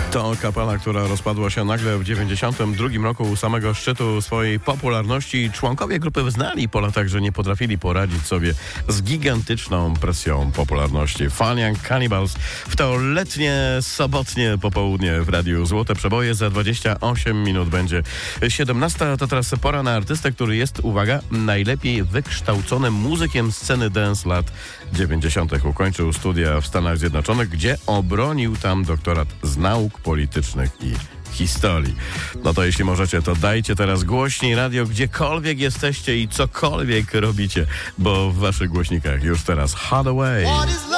To kapela, która rozpadła się nagle w 92 roku u samego szczytu swojej popularności. Członkowie grupy znali po latach, że nie potrafili poradzić sobie z gigantyczną presją popularności. Fun Young Cannibals w to letnie, sobotnie popołudnie w Radiu Złote Przeboje. Za 28 minut będzie 17. To teraz pora na artystę, który jest, uwaga, najlepiej wykształconym muzykiem sceny dance lat 90. Ukończył studia w Stanach Zjednoczonych, gdzie obronił tam doktorat z nauk politycznych i historii. No to jeśli możecie, to dajcie teraz głośniej radio, gdziekolwiek jesteście i cokolwiek robicie, bo w waszych głośnikach już teraz Hathaway.